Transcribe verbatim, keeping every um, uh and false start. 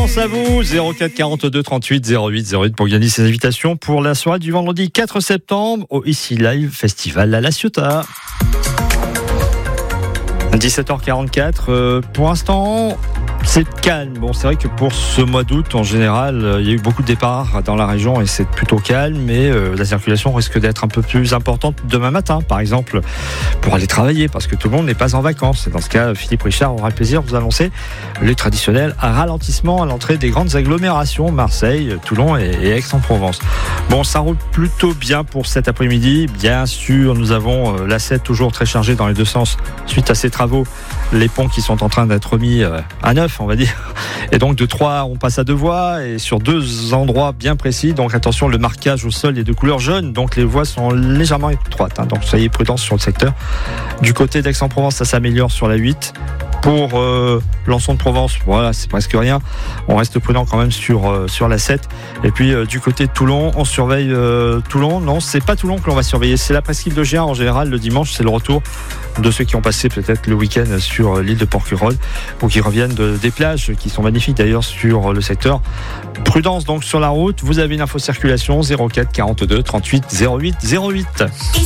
chance à vous. zéro quatre quarante-deux trente-huit zéro huit zéro huit pour gagner ces invitations pour la soirée du vendredi quatre septembre au Ici Live Festival à La Ciotat. dix-sept heures quarante-quatre, euh, pour l'instant c'est calme. Bon, c'est vrai que pour ce mois d'août en général euh, il y a eu beaucoup de départs dans la région et c'est plutôt calme, mais euh, la circulation risque d'être un peu plus importante demain matin par exemple pour aller travailler parce que tout le monde n'est pas en vacances. Et dans ce cas, Philippe Richard aura le plaisir de vous annoncer le traditionnel ralentissement à l'entrée des grandes agglomérations Marseille, Toulon et, et Aix-en-Provence. Bon, ça roule plutôt bien pour cet après-midi. Bien sûr, nous avons euh, l'A sept toujours très chargé dans les deux sens suite à ces travaux, les ponts qui sont en train d'être mis euh, à neuf, on va dire. Et donc de trois, on passe à deux voies et sur deux endroits bien précis. Donc attention, le marquage au sol est de couleur jaune, donc les voies sont légèrement étroites. Hein, donc soyez prudents sur le secteur. Du côté d'Aix-en-Provence, ça s'améliore sur la huit. Pour euh, Lançon de Provence, voilà, c'est presque rien. On reste prudent quand même sur euh, sur la sept. Et puis euh, du côté de Toulon, on surveille euh, Toulon. Non, c'est pas Toulon que l'on va surveiller, c'est la presqu'île de Géant en général. Le dimanche, c'est le retour de ceux qui ont passé peut-être le week-end sur l'île de Porquerolles ou qui reviennent de, des plages qui sont magnifiques d'ailleurs sur le secteur. Prudence donc sur la route. Vous avez une info circulation zéro quatre quarante-deux trente-huit zéro huit zéro huit.